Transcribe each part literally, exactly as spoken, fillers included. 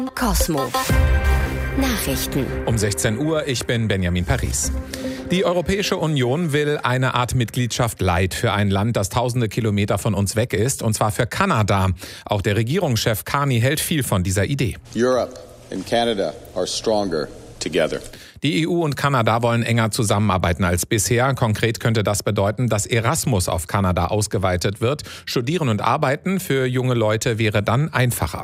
Cosmo Nachrichten. Um sechzehn Uhr, ich bin Benjamin Paris. Die Europäische Union will eine Art Mitgliedschaft Light für ein Land, das tausende Kilometer von uns weg ist, und zwar für Kanada. Auch der Regierungschef Carney hält viel von dieser Idee. Europe and Canada are stronger together. Die E U und Kanada wollen enger zusammenarbeiten als bisher. Konkret könnte das bedeuten, dass Erasmus auf Kanada ausgeweitet wird. Studieren und Arbeiten für junge Leute wäre dann einfacher.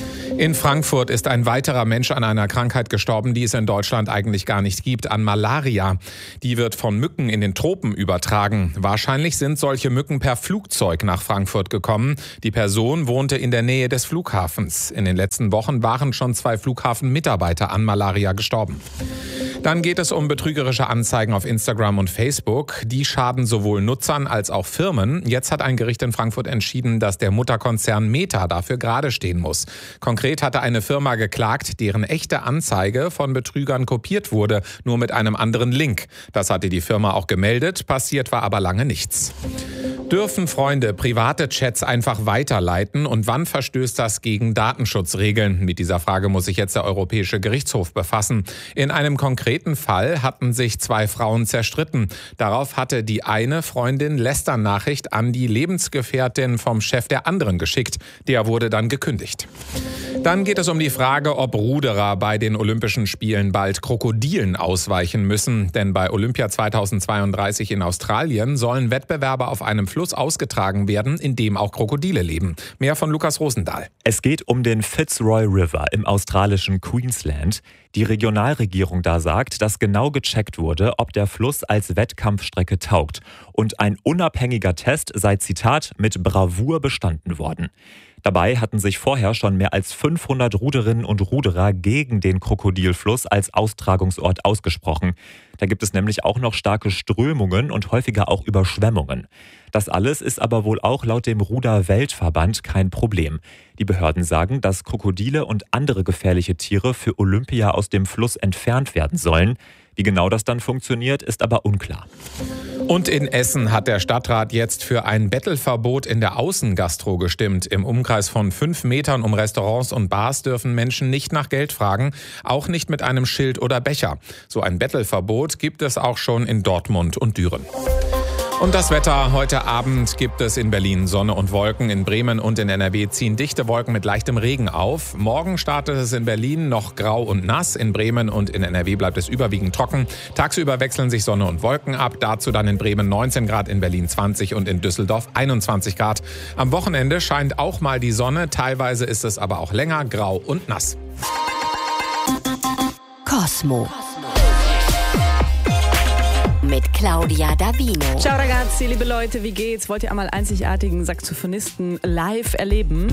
In Frankfurt ist ein weiterer Mensch an einer Krankheit gestorben, die es in Deutschland eigentlich gar nicht gibt, an Malaria. Die wird von Mücken in den Tropen übertragen. Wahrscheinlich sind solche Mücken per Flugzeug nach Frankfurt gekommen. Die Person wohnte in der Nähe des Flughafens. In den letzten Wochen waren schon zwei Flughafenmitarbeiter an Malaria gestorben. Dann geht es um betrügerische Anzeigen auf Instagram und Facebook. Die schaden sowohl Nutzern als auch Firmen. Jetzt hat ein Gericht in Frankfurt entschieden, dass der Mutterkonzern Meta dafür gerade stehen muss. Konkret hatte eine Firma geklagt, deren echte Anzeige von Betrügern kopiert wurde, nur mit einem anderen Link. Das hatte die Firma auch gemeldet, passiert war aber lange nichts. Dürfen Freunde private Chats einfach weiterleiten und wann verstößt das gegen Datenschutzregeln? Mit dieser Frage muss sich jetzt der Europäische Gerichtshof befassen. In einem konkreten Fall hatten sich zwei Frauen zerstritten. Darauf hatte die eine Freundin Lästernachricht an die Lebensgefährtin vom Chef der anderen geschickt. Der wurde dann gekündigt. Dann geht es um die Frage, ob Ruderer bei den Olympischen Spielen bald Krokodilen ausweichen müssen. Denn bei Olympia zweitausendzweiunddreißig in Australien sollen Wettbewerbe auf einem Fluss ausgetragen werden, in dem auch Krokodile leben. Mehr von Lukas Rosendahl. Es geht um den Fitzroy River im australischen Queensland. Die Regionalregierung da sagt, dass genau gecheckt wurde, ob der Fluss als Wettkampfstrecke taugt. Und ein unabhängiger Test sei, Zitat, mit Bravour bestanden worden. Dabei hatten sich vorher schon mehr als fünfhundert Ruderinnen und Ruderer gegen den Krokodilfluss als Austragungsort ausgesprochen. Da gibt es nämlich auch noch starke Strömungen und häufiger auch Überschwemmungen. Das alles ist aber wohl auch laut dem Ruder-Weltverband kein Problem. Die Behörden sagen, dass Krokodile und andere gefährliche Tiere für Olympia aus dem Fluss entfernt werden sollen. Wie genau das dann funktioniert, ist aber unklar. Und in Essen hat der Stadtrat jetzt für ein Bettelverbot in der Außengastro gestimmt. Im Umkreis von fünf Metern um Restaurants und Bars dürfen Menschen nicht nach Geld fragen, auch nicht mit einem Schild oder Becher. So ein Bettelverbot gibt es auch schon in Dortmund und Düren. Und das Wetter. Heute Abend gibt es in Berlin Sonne und Wolken. In Bremen und in N R W ziehen dichte Wolken mit leichtem Regen auf. Morgen startet es in Berlin noch grau und nass. In Bremen und in N R W bleibt es überwiegend trocken. Tagsüber wechseln sich Sonne und Wolken ab. Dazu dann in Bremen neunzehn Grad, in Berlin zwanzig und in Düsseldorf einundzwanzig Grad. Am Wochenende scheint auch mal die Sonne. Teilweise ist es aber auch länger grau und nass. Cosmo mit Claudia Davino. Ciao ragazzi, liebe Leute, wie geht's? Wollt ihr einmal einzigartigen Saxophonisten live erleben?